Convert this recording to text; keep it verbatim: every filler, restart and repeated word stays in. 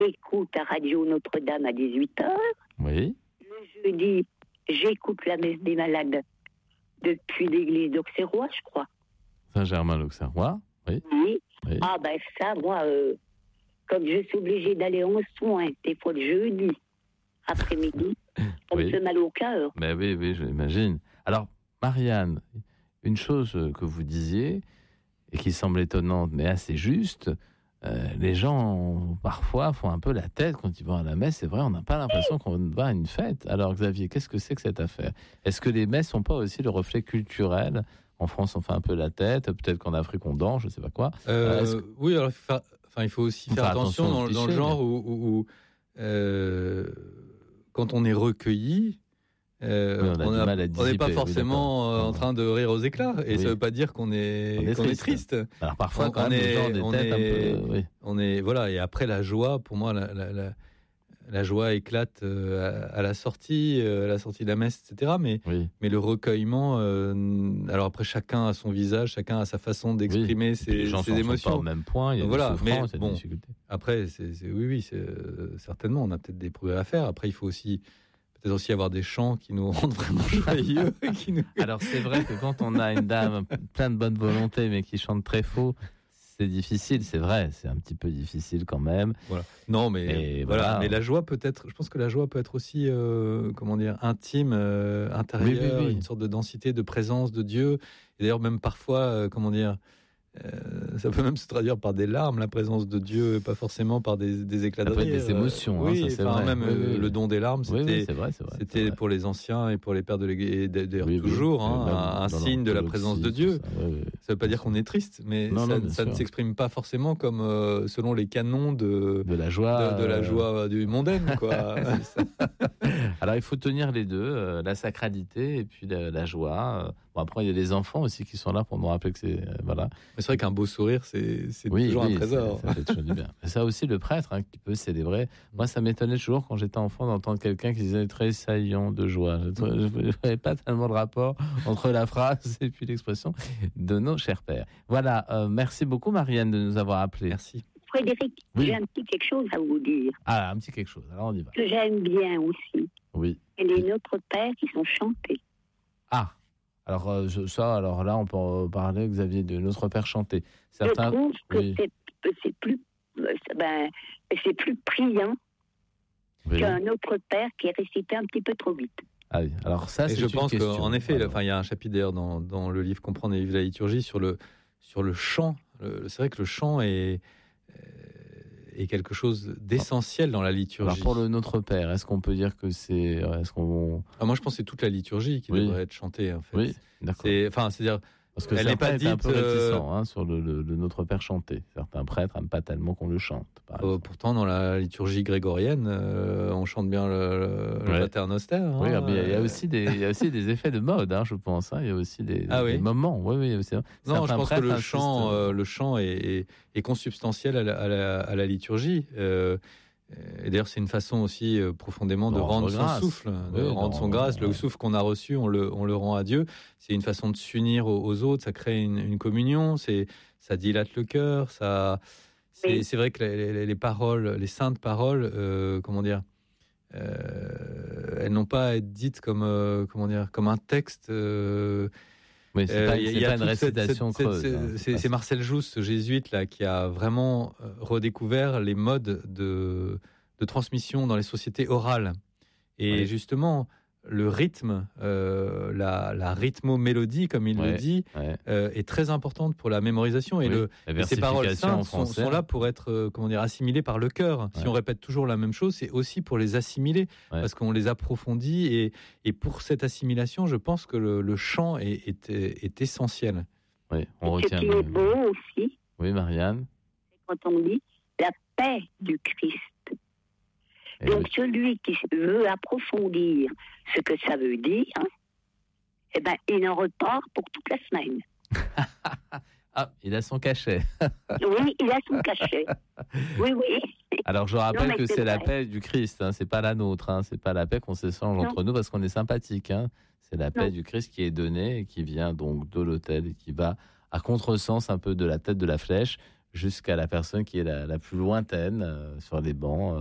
j'écoute la radio Notre-Dame à dix-huit heures. Oui. Le jeudi, j'écoute la messe des malades depuis l'église d'Auxerrois, je crois. Saint-Germain-l'Auxerrois, oui. Oui. oui. Ah ben ça, moi, euh, comme je suis obligée d'aller en soins, des fois le jeudi, après-midi, ça me oui. fait mal au cœur. Mais oui, oui, je l'imagine. Alors, Marianne, une chose que vous disiez, et qui semble étonnante, mais assez juste, euh, les gens, parfois, font un peu la tête quand ils vont à la messe. C'est vrai, on n'a pas l'impression qu'on va à une fête. Alors, Xavier, qu'est-ce que c'est que cette affaire ? Est-ce que les messes ne sont pas aussi le reflet culturel ? En France, on fait un peu la tête. Peut-être qu'en Afrique, on danse, je ne sais pas quoi. Euh, euh, que... Oui, alors, enfin, il faut aussi faire, faire attention, attention dans, clichés, dans le genre mais... où, où, où euh, quand on est recueilli, Euh, oui, on n'est pas forcément oui, en train de rire aux éclats, et oui. ça ne veut pas dire qu'on est, on est, qu'on triste. est triste. Alors parfois, on, quand on même, est, les gens ont des on têtes est, un peu. Oui. On est, voilà, et après la joie, pour moi, la, la, la, la joie éclate à, à la sortie, à la sortie de la messe, et cetera. Mais, oui. mais le recueillement, euh, alors après, chacun a son visage, chacun a sa façon d'exprimer oui. ses, les gens ses émotions. Pas au même point, il y a Donc, des voilà, souffrances, mais, il y a bon, des difficultés. Après, c'est, c'est, oui, oui, c'est, euh, certainement, on a peut-être des progrès à faire. Après, il faut aussi. Peut-être aussi avoir des chants qui nous rendent vraiment joyeux. qui nous... Alors c'est vrai que quand on a une dame plein de bonne volonté mais qui chante très faux, c'est difficile, c'est vrai, c'est un petit peu difficile quand même. Voilà. Non, mais Et voilà. voilà. Mais la joie peut être, je pense que la joie peut être aussi, euh, comment dire, intime, euh, intérieure, oui, oui, oui. une sorte de densité, de présence de Dieu. Et d'ailleurs même parfois, euh, comment dire. Euh, ça peut même se traduire par des larmes, la présence de Dieu, et pas forcément par des, des éclats de rire. Des émotions, oui, hein, ça, c'est enfin, vrai. même oui, oui. le don des larmes, c'était, oui, oui, c'est vrai, c'est vrai, c'était c'est vrai. pour les anciens et pour les pères de l'Église, d'ailleurs oui, toujours, oui, hein, un, un signe de la présence de Dieu. Ça ne oui, oui. veut pas dire qu'on est triste, mais non, ça, non, ça ne s'exprime pas forcément comme euh, selon les canons de, de la joie, de, de la joie du mondaine, quoi. Alors il faut tenir les deux, euh, la sacralité et puis la, la joie. Bon, après il y a les enfants aussi qui sont là pour nous rappeler que c'est euh, voilà. Mais c'est vrai qu'un beau sourire, c'est, c'est oui, toujours oui, un trésor. Ça, ça fait toujours du bien. Mais ça aussi le prêtre hein, qui peut célébrer. Moi ça m'étonnait toujours quand j'étais enfant d'entendre quelqu'un qui disait tressaillant de joie. Je n'avais pas tellement de rapport entre la phrase et puis l'expression de nos chers pères. Voilà, euh, merci beaucoup Marianne de nous avoir appelés. Merci. Frédéric, oui. J'ai un petit quelque chose à vous dire. Ah, un petit quelque chose. Alors on y va. Que j'aime bien aussi. Oui. Et les Notre Père qui sont chantés. Ah. Alors euh, ça, alors là, on peut parler, Xavier, de Notre Père chanté. Certains, je trouve que oui. c'est, c'est plus, ben, c'est plus priant oui. qu'un Notre Père qui est récité un petit peu trop vite. Ah oui. Alors ça, c'est Et je une pense question. qu'en effet, enfin, il y a un chapitre d'ailleurs dans, dans le livre Comprendre et vivre la liturgie sur le sur le chant. Le, c'est vrai que le chant est est quelque chose d'essentiel dans la liturgie. Alors pour le Notre Père, est-ce qu'on peut dire que c'est, est-ce qu'on... Ah, moi je pense que c'est toute la liturgie qui oui. devrait être chantée en fait. Oui, d'accord. C'est, enfin, c'est-à-dire. Parce que elle n'est pas dite un peu réticent hein, sur le, le, le Notre Père chanté. Certains prêtres n'aiment pas tellement qu'on le chante. Euh, pourtant, dans la liturgie grégorienne, euh, on chante bien le, le ouais. Pater Noster. Hein, oui, mais il y a aussi des, il y a aussi des effets de mode, hein, je pense. Hein. Il y a aussi des, ah, des oui. moments. Oui, oui. Aussi, non, je pense que le chant, euh, le chant est, est, est consubstantiel à la, à la, à la liturgie. Euh, Et d'ailleurs, c'est une façon aussi euh, profondément de, de rendre, rendre son grâce. souffle, de oui, rendre son grâce. Ouais. Le souffle qu'on a reçu, on le, on le rend à Dieu. C'est une façon de s'unir aux, aux autres. Ça crée une, une communion. C'est, ça dilate le cœur. Ça, c'est, oui. c'est vrai que les, les, les paroles, les saintes paroles, euh, comment dire, euh, elles n'ont pas à être dites comme, euh, comment dire, comme un texte. Euh, Oui, c'est pas, euh, c'est pas une récitation cette, creuse. Cette, hein, c'est, c'est Marcel Jousse, ce jésuite là, qui a vraiment redécouvert les modes de, de transmission dans les sociétés orales. Et oui. justement, le rythme, euh, la, la rythmo-mélodie, comme il ouais, le dit, ouais. euh, est très importante pour la mémorisation. Et, oui, le, et ces paroles saintes sont, sont là pour être euh, comment dire, assimilées par le cœur. Ouais. Si on répète toujours la même chose, c'est aussi pour les assimiler, ouais. parce qu'on les approfondit. Et, et pour cette assimilation, je pense que le, le chant est, est, est essentiel. Oui, on retient. Ce qui est beau aussi, oui, Marianne, c'est quand on dit la paix du Christ. Et donc, oui. celui qui veut approfondir ce que ça veut dire, hein, eh ben, il en repart pour toute la semaine. Ah, il a son cachet. Oui, il a son cachet. Oui, oui. Alors, je rappelle non, que c'est, c'est la paix du Christ, hein, c'est pas la nôtre, hein, c'est pas la paix qu'on s'échange non. entre nous parce qu'on est sympathique. Hein. C'est la paix non. du Christ qui est donnée et qui vient donc de l'autel et qui va à contresens un peu de la tête de la flèche. jusqu'à la personne qui est la, la plus lointaine euh, sur les bancs.